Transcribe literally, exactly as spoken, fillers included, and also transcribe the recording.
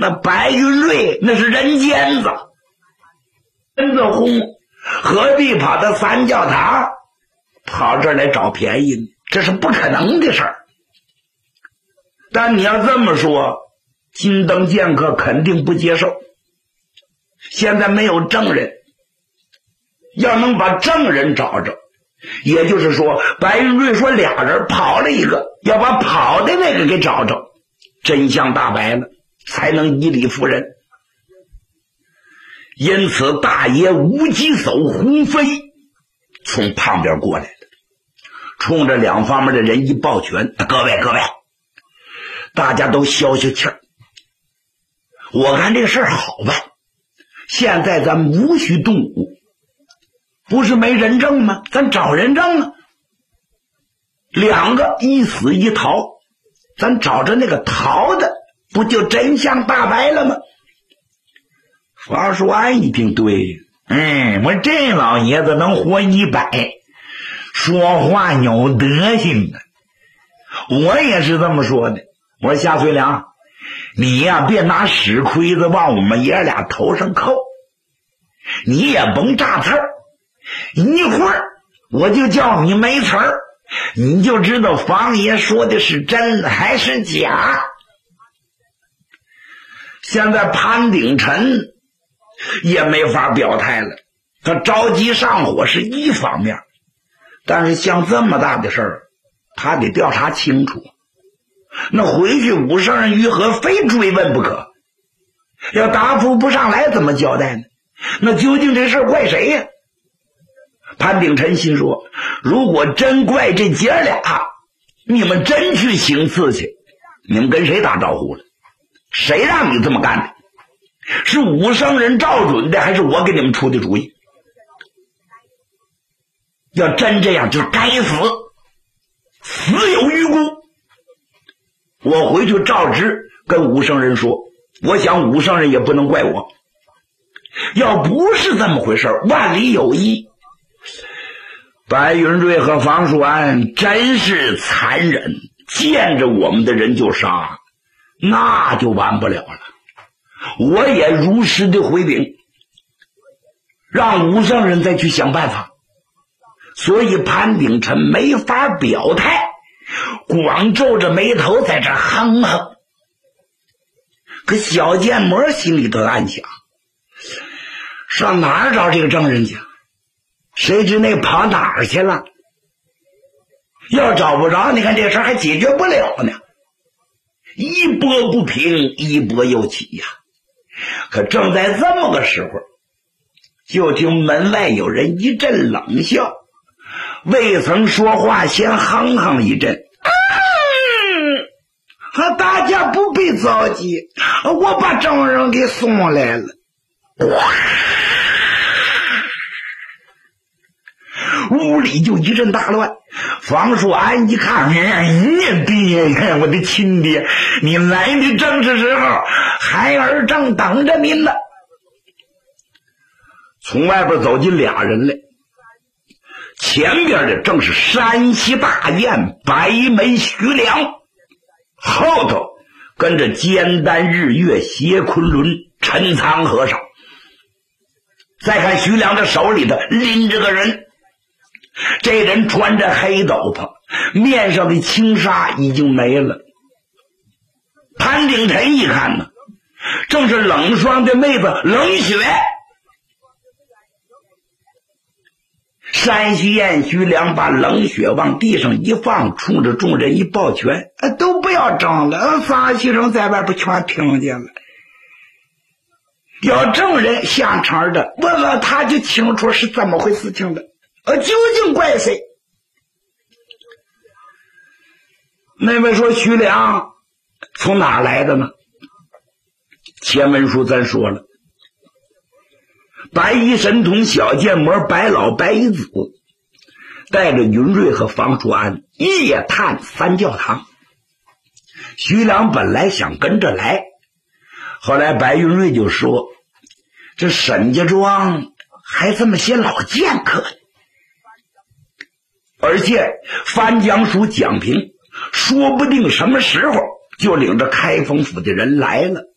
那白云瑞那是人尖子，人子红，何必跑到三教堂跑这儿来找便宜呢？这是不可能的事儿。但你要这么说，金灯剑客肯定不接受。现在没有证人，要能把证人找着，也就是说白云瑞说俩人跑了一个，要把跑的那个给找着，真相大白了，才能以理服人。因此大爷无极手胡飞从旁边过来了，冲着两方面的人一抱拳，各位各位，大家都消消气儿，我看这个事儿好办，现在咱们无需动武，不是没人证吗？咱找人证啊，两个一死一逃，咱找着那个逃的，不就真相大白了吗？方叔安一听，对，嗯，我这老爷子能活一百，说话有德行啊。我也是这么说的，我说夏翠良，你呀别拿屎盔子往我们爷俩头上扣，你也甭炸刺儿，一会儿我就叫你没词儿，你就知道房爷说的是真还是假。现在潘鼎臣也没法表态了，他着急上火是一方面，但是像这么大的事儿，他得调查清楚。那回去武圣人于和非追问不可，要答复不上来怎么交代呢？那究竟这事怪谁呀？潘鼎臣心说，如果真怪这姐俩，你们真去行刺去，你们跟谁打招呼了？谁让你这么干的？是武圣人赵准的，还是我给你们出的主意？要真这样就该死，死有余辜。我回去照直跟武圣人说，我想武圣人也不能怪我。要不是这么回事，万里有一，白云瑞和房叔安真是残忍，见着我们的人就杀，那就完不了了。我也如实的回禀，让武圣人再去想办法。所以潘鼎臣没法表态，光皱着眉头在这哼哼。可小建模心里头暗想，上哪儿找这个证人去？谁知那跑哪儿去了？要找不着，你看这事还解决不了呢。一波不平，一波又起呀。可正在这么个时候，就听门外有人一阵冷笑，未曾说话先哼哼一阵。嗯，大家不必着急，我把证人给送来了。屋里就一阵大乱。房叔安一看，哎呀爹，我的亲爹，你来的正是时候，孩儿正等着您呢。从外边走进俩人来，前边的正是山西大雁白眉徐良，后头跟着肩担日月斜昆仑陈仓和尚。再看徐良的手里头拎着个人，这人穿着黑斗篷，面上的轻纱已经没了。潘鼎臣一看呢，正是冷霜的妹子冷雪。山西雁徐良把冷雪往地上一放，冲着众人一抱拳，都不要争了，仨学生在外边全听见了。要证人下场的，问问他就清楚是怎么回事情了，呃，究竟怪谁？那位说徐良从哪来的呢？前文书咱说了，白衣神童小剑魔白老白衣子带着云瑞和房叔安夜探三教堂。徐良本来想跟着来，后来白云瑞就说，这沈家庄还这么些老剑客呢，而且番江署蒋平说不定什么时候就领着开封府的人来了，